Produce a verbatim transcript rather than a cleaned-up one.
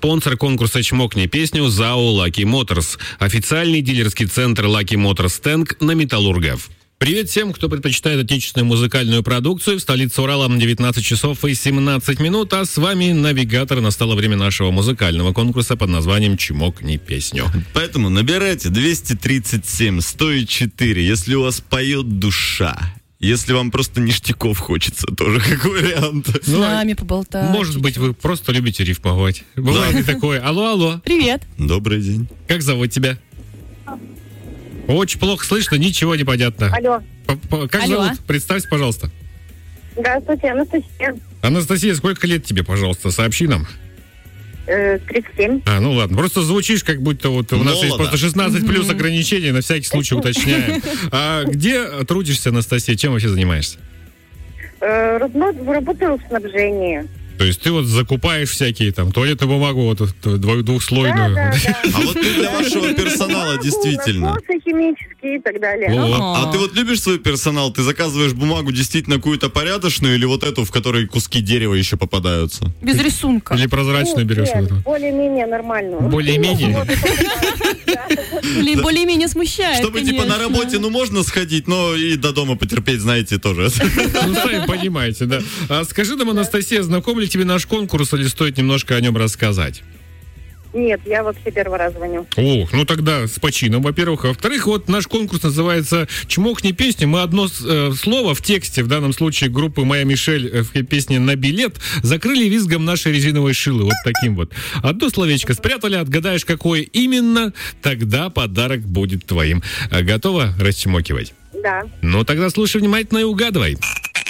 Спонсор конкурса «Чмокни песню» ЗАО «Lucky Motors». Официальный дилерский центр Lucky Motors Tank на Металлургов. Привет всем, кто предпочитает отечественную музыкальную продукцию. В столице Урала девятнадцать часов и семнадцать минут, а с вами навигатор. Настало время нашего музыкального конкурса под названием «Чмокни песню». Поэтому набирайте двести тридцать семь сто четыре, если у вас поет душа. Если вам просто ништяков хочется, тоже как вариант. С ну, нами поболтать. Может быть, вы просто любите рифмовать. Бывает да. и такое. Алло, алло. Привет. Добрый день. Как зовут тебя? Очень плохо слышно, ничего не понятно. Алло. Как Алло. зовут? Представься, пожалуйста. Здравствуйте, Анастасия. Анастасия, сколько лет тебе, пожалуйста, сообщи нам. Э, тридцать семь. А, ну ладно. Просто звучишь, как будто вот у нас Молодо. есть просто шестнадцать плюс ограничений, на всякий случай уточняем. А где трудишься, Анастасия? Чем вообще занимаешься? Э, работаю в снабжении. То есть ты вот закупаешь всякие там туалетную бумагу вот эту двухслойную. Да, да, да. А вот ты для вашего персонала действительно. Насосы химические и так далее. Вот. А ты вот любишь свой персонал? Ты заказываешь бумагу действительно какую-то порядочную или вот эту, в которой куски дерева еще попадаются? Без рисунка. Или прозрачную Нет, берешь? нет, Вот эту? более-менее нормальную. Более-менее? Или более-менее смущает, Чтобы типа на работе, ну можно сходить, но и до дома потерпеть, знаете, тоже. Ну, сами понимаете, да. А скажи нам, Анастасия, знаком ли тебе наш конкурс или стоит немножко о нем рассказать? Нет, я вообще первый раз звоню. Ох, ну тогда с почином, во-первых. А во-вторых, вот наш конкурс называется «Чмокни песню». Мы одно э, слово в тексте, в данном случае группы «Моя Мишель» э, в песне «На билет» закрыли визгом нашей резиновой шилы. Вот таким вот. Одно словечко спрятали, отгадаешь, какое именно, тогда подарок будет твоим. А готова расчмокивать? Да. Ну тогда слушай внимательно и угадывай.